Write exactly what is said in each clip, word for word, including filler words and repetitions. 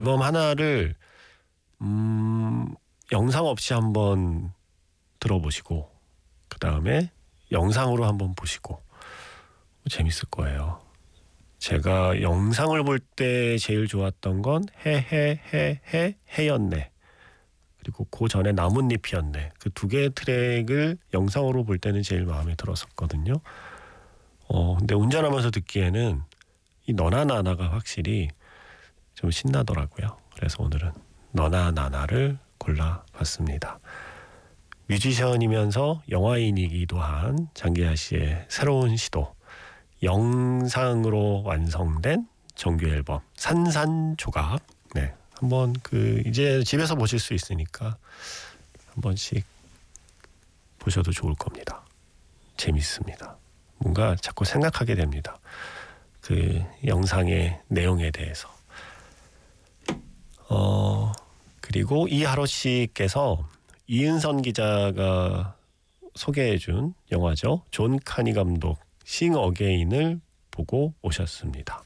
앨범 하나를 음, 영상 없이 한번 들어보시고 그 다음에 영상으로 한번 보시고 재밌을 거예요. 제가 영상을 볼 때 제일 좋았던 건 해해해해 해였네. 그리고 그 전에 나뭇잎이었네. 그 두 개의 트랙을 영상으로 볼 때는 제일 마음에 들었었거든요. 어, 근데 운전하면서 듣기에는 이 너나 나나가 확실히 좀 신나더라고요. 그래서 오늘은 너나 나나를 골라봤습니다. 뮤지션이면서 영화인이기도 한 장기하 씨의 새로운 시도, 영상으로 완성된 정규 앨범 산산조각. 네, 한번 그 이제 집에서 보실 수 있으니까 한 번씩 보셔도 좋을 겁니다. 재밌습니다. 뭔가 자꾸 생각하게 됩니다. 그 영상의 내용에 대해서. 어 그리고 이하로 씨께서 이은선 기자가 소개해준 영화죠. 존 카니 감독 싱 어게인을 보고 오셨습니다.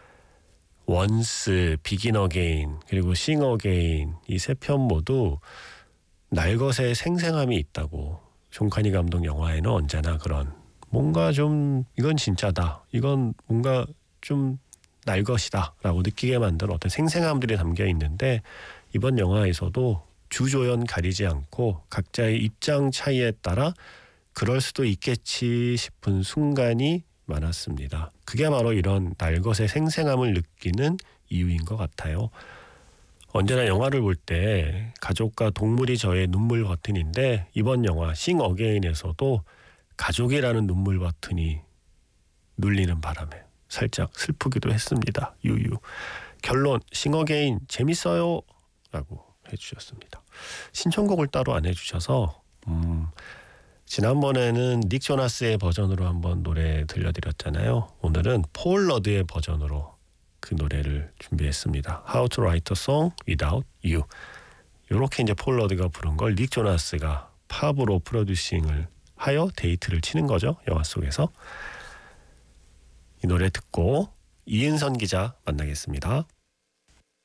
원스, 비긴 어게인, 그리고 싱 어게인 이 세 편 모두 날것의 생생함이 있다고. 존 카니 감독 영화에는 언제나 그런 뭔가 좀 이건 진짜다, 이건 뭔가 좀 날것이다 라고 느끼게 만든 어떤 생생함들이 담겨 있는데, 이번 영화에서도 주조연 가리지 않고 각자의 입장 차이에 따라 그럴 수도 있겠지 싶은 순간이 많았습니다. 그게 바로 이런 날것의 생생함을 느끼는 이유인 것 같아요. 언제나 영화를 볼 때 가족과 동물이 저의 눈물 버튼인데, 이번 영화 싱 어게인에서도 가족이라는 눈물 버튼이 눌리는 바람에 살짝 슬프기도 했습니다. 유유. 결론, 싱 어게인 재밌어요 라고 해주셨습니다. 신청곡을 따로 안 해주셔서 음, 지난번에는 닉 조나스의 버전으로 한번 노래 들려드렸잖아요. 오늘은 폴 러드의 버전으로 그 노래를 준비했습니다. How to write a song without you. 이렇게 이제 폴 러드가 부른 걸 닉 조나스가 팝으로 프로듀싱을 하여 데이트를 치는 거죠. 영화 속에서. 이 노래 듣고 이은선 기자 만나겠습니다.